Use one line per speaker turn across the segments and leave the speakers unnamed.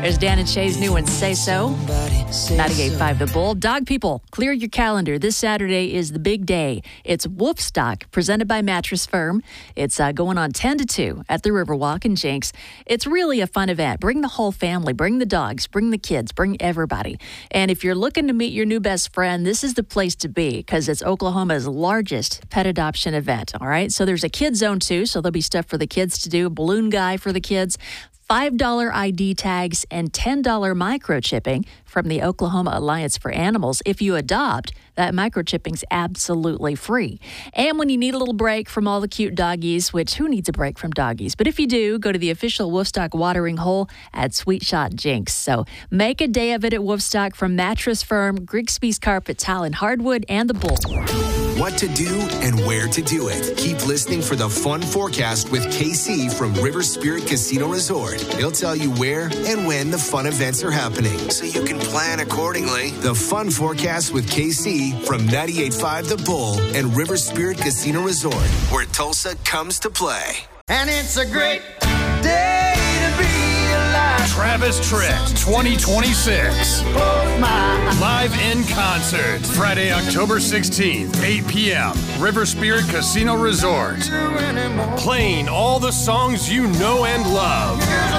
There's Dan and Shay's new one, Say So. 98.5 The Bull. Dog people, clear your calendar. This Saturday is the big day. It's Wolfstock, presented by Mattress Firm. It's going on 10 to 2 at the Riverwalk in Jenks. It's really a fun event. Bring the whole family. Bring the dogs. Bring the kids. Bring everybody. And if you're looking to meet your new best friend, this is the place to be because it's Oklahoma's largest pet adoption event. All right. So there's a kid zone too. So there'll be stuff for the kids to do. A balloon guy for the kids. $5 ID tags and $10 microchipping from the Oklahoma Alliance for Animals. If you adopt, that microchipping's absolutely free. And when you need a little break from all the cute doggies, which who needs a break from doggies? But if you do, go to the official Wolfstock watering hole at Sweet Shot Jenks. So make a day of it at Wolfstock from Mattress Firm, Grigsby's Carpet Tile and Hardwood, and the Bull.
What to do and where to do it. Keep listening for the Fun Forecast with KC from River Spirit Casino Resort. He'll tell you where and when the fun events are happening, so you can plan accordingly. The Fun Forecast with KC from 98.5 The Bull and River Spirit Casino Resort, where Tulsa comes to play.
And it's a great day to be alive.
Travis Tritt 2026. Live in concert. Friday, October 16th, 8 p.m. River Spirit Casino Resort. Playing all the songs you know and love.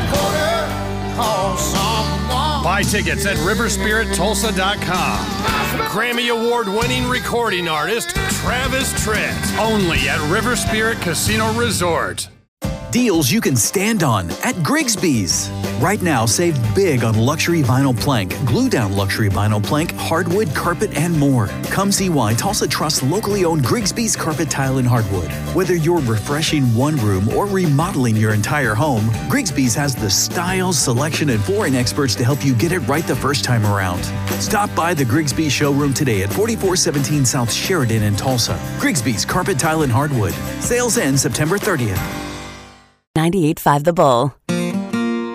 Buy tickets at riverspirittulsa.com. Grammy Award-winning recording artist Travis Tritt. Only at River Spirit Casino Resort.
Deals you can stand on at Grigsby's. Right now, save big on luxury vinyl plank, glue-down luxury vinyl plank, hardwood, carpet, and more. Come see why Tulsa trusts locally owned Grigsby's Carpet Tile and Hardwood. Whether you're refreshing one room or remodeling your entire home, Grigsby's has the style, selection, and flooring experts to help you get it right the first time around. Stop by the Grigsby's showroom today at 4417 South Sheridan in Tulsa. Grigsby's Carpet Tile and Hardwood. Sales end September 30th.
98.5 The Bull.